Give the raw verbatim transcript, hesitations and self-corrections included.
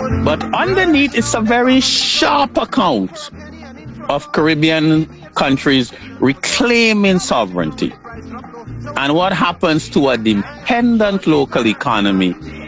But underneath, it's a very sharp account of Caribbean countries reclaiming sovereignty. And what happens to a dependent local economy